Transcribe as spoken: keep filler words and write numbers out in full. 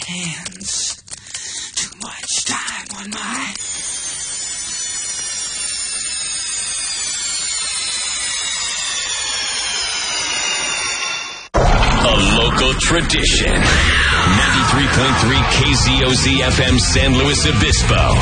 hands. Too much time on my... A local tradition. ninety-three point three K Z O Z F M San Luis Obispo.